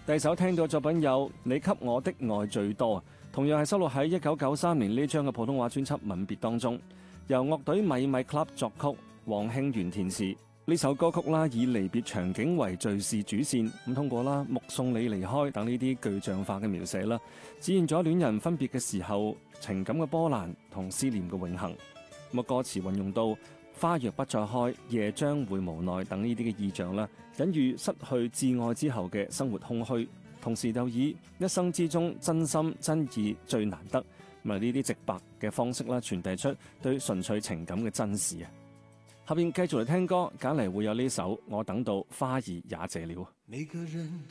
第一首聽到作品有《你給我的愛最多》，同樣係收錄喺1993年呢張嘅普通話專輯《吻別》當中，由樂隊米米 Club 作曲，黃慶元填詞。呢首歌曲啦，以離別場景為敘事主線，咁通過啦目送你離開等呢啲具象化嘅描寫啦，展現咗戀人分別嘅時候情感嘅波瀾同思念嘅永恆。咁歌詞運用到花若不再開，夜將會無奈等呢啲嘅意象啦，隱喻失去摯愛之後嘅生活空虛，同時又以一生之中真心真意最難得，咁啊呢啲直白嘅方式啦，傳遞出對純粹情感嘅真實啊！後邊繼續嚟聽歌，揀嚟會有呢首《我等到花兒也謝了》。 每個人